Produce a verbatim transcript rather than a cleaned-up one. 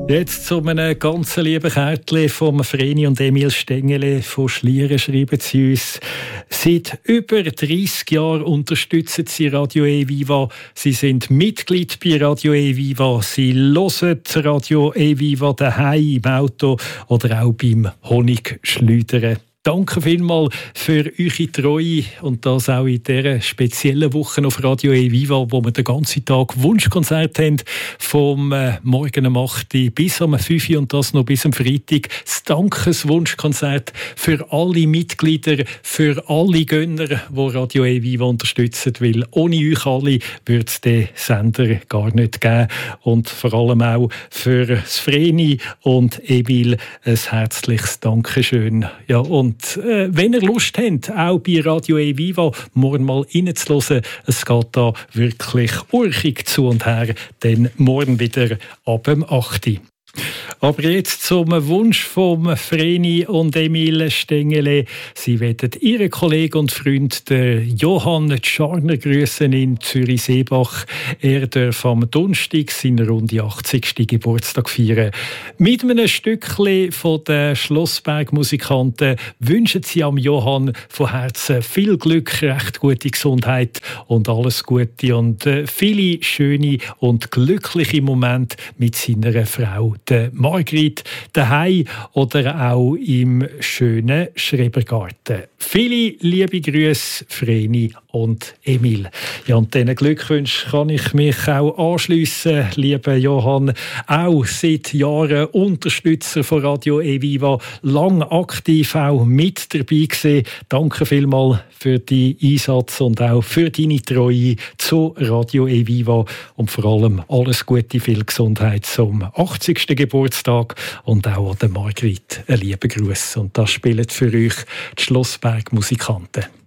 Jetzt zu einem ganz lieben Kärtchen vom Vreni und Emil Stengele von Schlieren schreiben sie uns. Seit über dreissig Jahren unterstützen sie Radio E-Viva. Sie sind Mitglied bei Radio E-Viva. Sie hören Radio E-Viva daheim, im Auto oder auch beim Honigschleudern. Danke vielmals für eure Treue und das auch in dieser speziellen Woche auf Radio E-Viva, wo wir den ganzen Tag Wunschkonzert haben, vom äh, Morgen um acht Uhr bis am fünf Uhr und das noch bis am Freitag. Das Dankeswunschkonzert für alle Mitglieder, für alle Gönner, die Radio E-Viva unterstützen, weil ohne euch alle würde es den Sender gar nicht geben. Und vor allem auch für das Vreni und Emil ein herzliches Dankeschön. Ja, und Und äh, wenn ihr Lust habt, auch bei Radio E-Viva morgen mal reinzuhören, es geht da wirklich urchig zu und her, dann morgen wieder ab dem acht Uhr. Aber jetzt zum Wunsch von Vreni und Emil Stengele. Sie wollen ihren Kollegen und Freund den Johann Tscharner grüßen in Zürich-Seebach. Er darf am Donnerstag seinen rund achtzigsten Geburtstag feiern. Mit einem Stückchen von den Schlossberg-Musikanten wünschen sie am Johann von Herzen viel Glück, recht gute Gesundheit und alles Gute und viele schöne und glückliche Momente mit seiner Frau, der Margrit, daheim oder auch im schönen Schrebergarten. Viele liebe Grüße, Vreni und Emil. Ja, und diesen Glückwünschen kann ich mich auch anschliessen, lieber Johann. Auch seit Jahren Unterstützer von Radio E-Viva, lang aktiv auch mit dabei gewesen. Danke vielmals für deinen Einsatz und auch für deine Treue zu Radio E-Viva und vor allem alles Gute, viel Gesundheit zum achtzigsten Geburtstag und auch an der Margrit einen lieben Gruß. Und das spielen für euch die Schlossberg-Musikanten.